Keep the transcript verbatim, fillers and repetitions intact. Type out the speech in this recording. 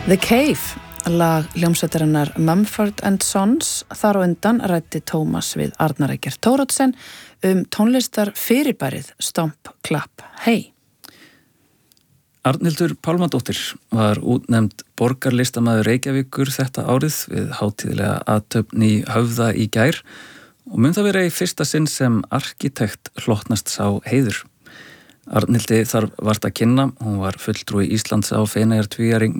The Cave, lag hljómsveitarinnar Mumford and Sons. Þar á undan ræddi Tómas við Arnar Eggert Thoroddsen um tónlistar fyrirbærið Stomp, Clap, Hey. Arnhildur Pálmadóttir var útnefnd borgarlistamaður Reykjavíkur þetta árið við hátíðlega athöfn í Höfða í gær og mun það vera í fyrsta sinn sem arkitekt hlotnast sá heiður. Arnhildi þarf vart að kynna, hún var fulltrúi Íslands á Feneyjatvíæringnum